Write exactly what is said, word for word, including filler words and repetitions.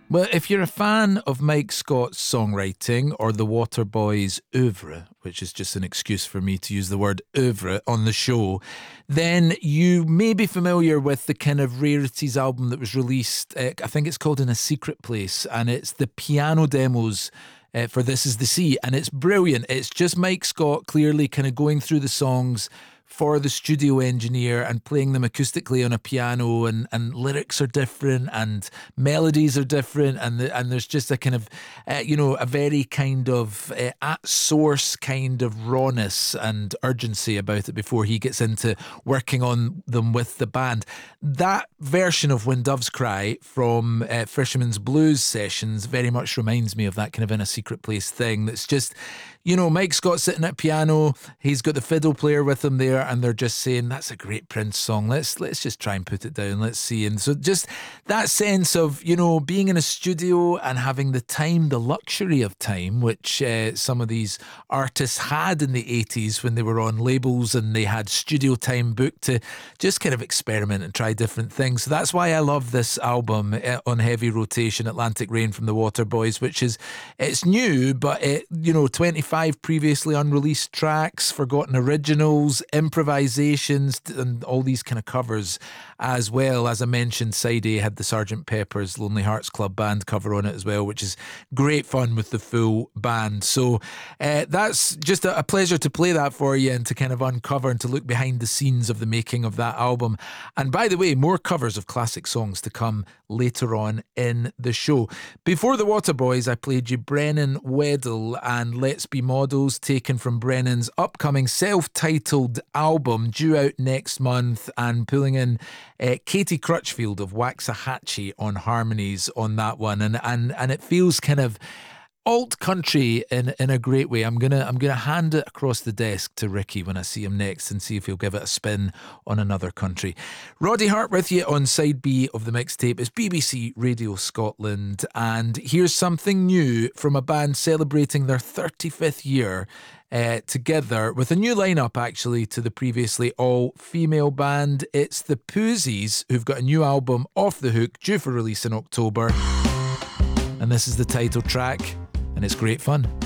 Well, if you're a fan of Mike Scott's songwriting or the Waterboys' oeuvre, which is just an excuse for me to use the word oeuvre on the show, then you may be familiar with the kind of Rarities album that was released. Uh, I think it's called In a Secret Place, and it's the piano demos uh, for This Is the Sea, and it's brilliant. It's just Mike Scott clearly kind of going through the songs for the studio engineer and playing them acoustically on a piano, and, and lyrics are different and melodies are different, and the, and there's just a kind of uh, you know a very kind of uh, at source kind of rawness and urgency about it before he gets into working on them with the band. That version of When Doves Cry from uh, Fisherman's Blues sessions very much reminds me of that kind of In a Secret Place thing. That's just, you know, Mike Scott sitting at piano, he's got the fiddle player with him there, and they're just saying, that's a great Prince song, let's let's just try and put it down, let's see. And so just that sense of, you know, being in a studio and having the time, the luxury of time, which uh, some of these artists had in the eighties when they were on labels and they had studio time booked to just kind of experiment and try different things. So that's why I love this album uh, on heavy rotation, Atlantic Rain from the Waterboys, which is, it's new, but it, you know, twenty-five previously unreleased tracks, forgotten originals, improvisations, and all these kind of covers as well. As I mentioned, Side A had the Sergeant Pepper's Lonely Hearts Club Band cover on it as well, which is great fun with the full band. So uh, that's just a, a pleasure to play that for you and to kind of uncover and to look behind the scenes of the making of that album. And by the way, more covers of classic songs to come later on in the show. Before the Waterboys, I played you Brennan Weddle and Let's Be Models, taken from Brennan's upcoming self-titled album due out next month, and pulling in uh, Katie Crutchfield of Waxahachie on harmonies on that one, and and and it feels kind of alt country in in a great way. I'm gonna I'm gonna hand it across the desk to Ricky when I see him next and see if he'll give it a spin on another country. Roddy Hart with you on side B of the mixtape. It's B B C Radio Scotland, and here's something new from a band celebrating their thirty-fifth year uh, together with a new lineup actually to the previously all-female band. It's the Poozies, who've got a new album, Off the Hook, due for release in October, and this is the title track. And it's great fun.